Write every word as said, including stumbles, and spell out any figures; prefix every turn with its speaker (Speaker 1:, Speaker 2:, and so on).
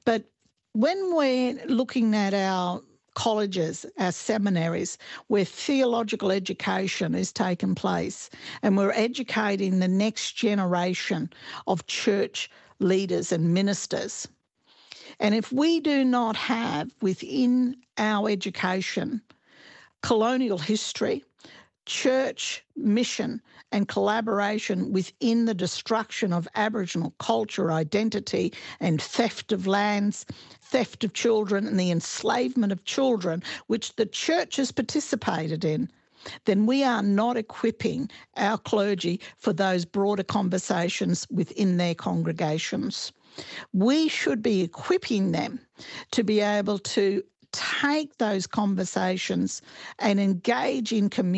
Speaker 1: But when we're looking at our colleges, our seminaries, where theological education is taking place and we're educating the next generation of church leaders and ministers, and if we do not have within our education colonial history, church mission and collaboration within the destruction of Aboriginal culture, identity and theft of lands, theft of children and the enslavement of children, which the church has participated in, then we are not equipping our clergy for those broader conversations within their congregations. We should be equipping them to be able to take those conversations and engage in community